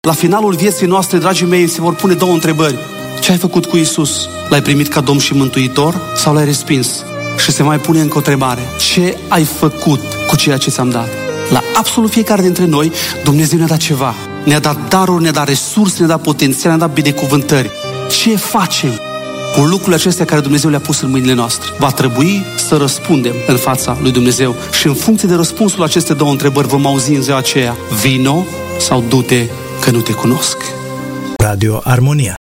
La finalul vieții noastre, dragii mei, se vor pune două întrebări. Ce ai făcut cu Iisus? L-ai primit ca Domn și Mântuitor sau l-ai respins? Și se mai pune încă o întrebare. Ce ai făcut cu ceea ce ți-am dat? La absolut fiecare dintre noi, Dumnezeu ne-a dat ceva. Ne-a dat daruri, ne-a dat resurse, ne-a dat potențial, ne-a dat binecuvântări. Ce facem cu lucrurile acestea care Dumnezeu le-a pus în mâinile noastre? Va trebui să răspundem în fața lui Dumnezeu. Și în funcție de răspunsul la aceste două întrebări vom auzi în ziua aceea: vino sau du-te că nu te cunosc. Radio Armonia.